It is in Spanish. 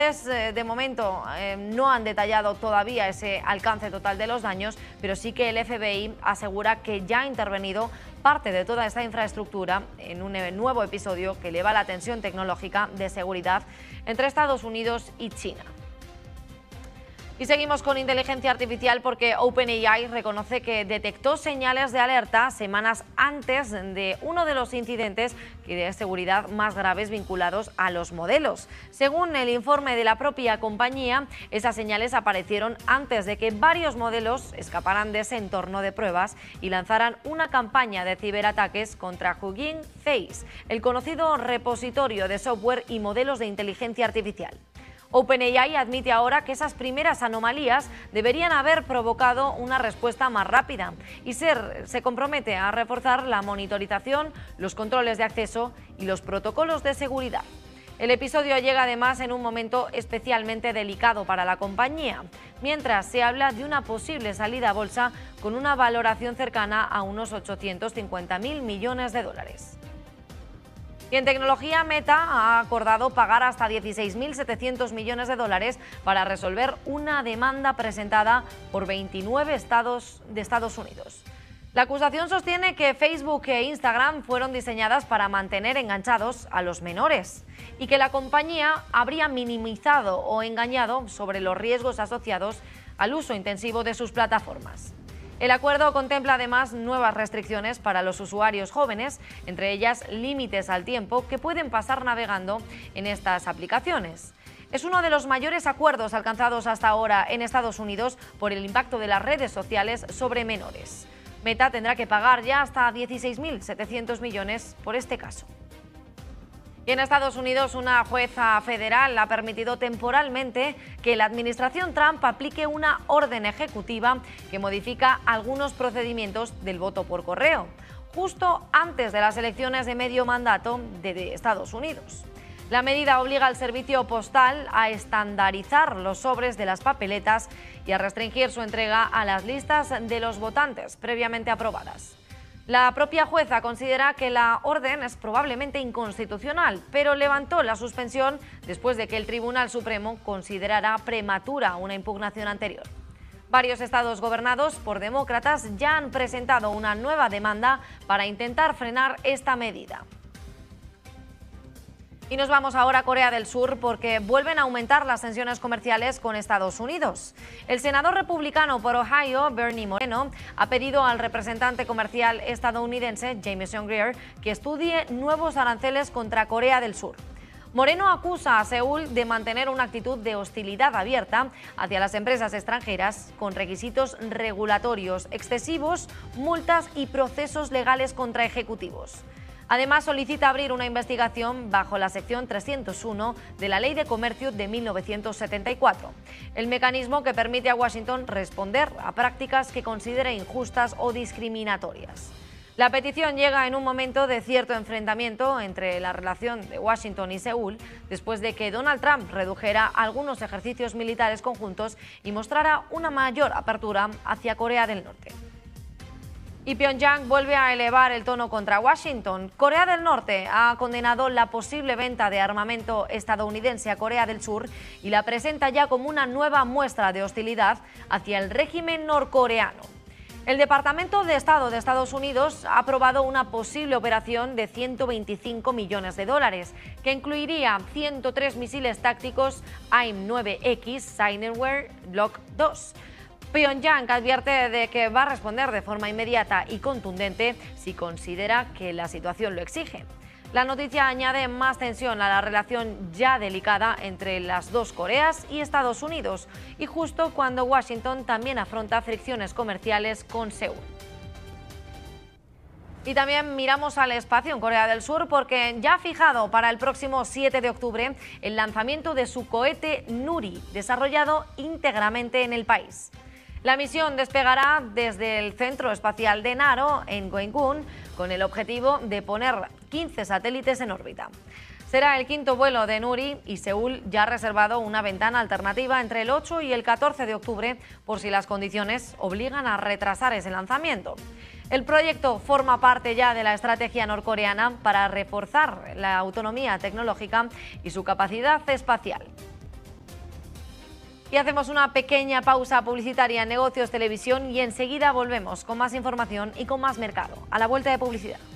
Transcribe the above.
De momento no han detallado todavía ese alcance total de los daños, pero sí que el FBI asegura que ya ha intervenido parte de toda esta infraestructura en un nuevo episodio que eleva la tensión tecnológica de seguridad entre Estados Unidos y China. Y seguimos con inteligencia artificial porque OpenAI reconoce que detectó señales de alerta semanas antes de uno de los incidentes de seguridad más graves vinculados a los modelos. Según el informe de la propia compañía, esas señales aparecieron antes de que varios modelos escaparan de ese entorno de pruebas y lanzaran una campaña de ciberataques contra Hugging Face, el conocido repositorio de software y modelos de inteligencia artificial. OpenAI admite ahora que esas primeras anomalías deberían haber provocado una respuesta más rápida y se compromete a reforzar la monitorización, los controles de acceso y los protocolos de seguridad. El episodio llega además en un momento especialmente delicado para la compañía, mientras se habla de una posible salida a bolsa con una valoración cercana a unos 850.000 millones de dólares. Y en tecnología, Meta ha acordado pagar hasta 16.700 millones de dólares para resolver una demanda presentada por 29 estados de Estados Unidos. La acusación sostiene que Facebook e Instagram fueron diseñadas para mantener enganchados a los menores y que la compañía habría minimizado o engañado sobre los riesgos asociados al uso intensivo de sus plataformas. El acuerdo contempla además nuevas restricciones para los usuarios jóvenes, entre ellas límites al tiempo que pueden pasar navegando en estas aplicaciones. Es uno de los mayores acuerdos alcanzados hasta ahora en Estados Unidos por el impacto de las redes sociales sobre menores. Meta tendrá que pagar ya hasta 16.700 millones por este caso. Y en Estados Unidos, una jueza federal ha permitido temporalmente que la administración Trump aplique una orden ejecutiva que modifica algunos procedimientos del voto por correo, justo antes de las elecciones de medio mandato de Estados Unidos. La medida obliga al servicio postal a estandarizar los sobres de las papeletas y a restringir su entrega a las listas de los votantes previamente aprobadas. La propia jueza considera que la orden es probablemente inconstitucional, pero levantó la suspensión después de que el Tribunal Supremo considerara prematura una impugnación anterior. Varios estados gobernados por demócratas ya han presentado una nueva demanda para intentar frenar esta medida. Y nos vamos ahora a Corea del Sur porque vuelven a aumentar las tensiones comerciales con Estados Unidos. El senador republicano por Ohio, Bernie Moreno, ha pedido al representante comercial estadounidense, Jamieson Greer, que estudie nuevos aranceles contra Corea del Sur. Moreno acusa a Seúl de mantener una actitud de hostilidad abierta hacia las empresas extranjeras con requisitos regulatorios excesivos, multas y procesos legales contra ejecutivos. Además, solicita abrir una investigación bajo la sección 301 de la Ley de Comercio de 1974, el mecanismo que permite a Washington responder a prácticas que considere injustas o discriminatorias. La petición llega en un momento de cierto enfrentamiento entre la relación de Washington y Seúl, después de que Donald Trump redujera algunos ejercicios militares conjuntos y mostrara una mayor apertura hacia Corea del Norte. Y Pyongyang vuelve a elevar el tono contra Washington. Corea del Norte ha condenado la posible venta de armamento estadounidense a Corea del Sur y la presenta ya como una nueva muestra de hostilidad hacia el régimen norcoreano. El Departamento de Estado de Estados Unidos ha aprobado una posible operación de 125 millones de dólares, que incluiría 103 misiles tácticos AIM-9X Sightware Block 2. Pyongyang advierte de que va a responder de forma inmediata y contundente si considera que la situación lo exige. La noticia añade más tensión a la relación ya delicada entre las dos Coreas y Estados Unidos, y justo cuando Washington también afronta fricciones comerciales con Seúl. Y también miramos al espacio en Corea del Sur porque ya ha fijado para el próximo 7 de octubre el lanzamiento de su cohete Nuri, desarrollado íntegramente en el país. La misión despegará desde el Centro Espacial de Naro, en Gyeonggi, con el objetivo de poner 15 satélites en órbita. Será el quinto vuelo de Nuri y Seúl ya ha reservado una ventana alternativa entre el 8 y el 14 de octubre por si las condiciones obligan a retrasar ese lanzamiento. El proyecto forma parte ya de la estrategia norcoreana para reforzar la autonomía tecnológica y su capacidad espacial. Y hacemos una pequeña pausa publicitaria en Negocios Televisión y enseguida volvemos con más información y con más mercado. A la vuelta de publicidad.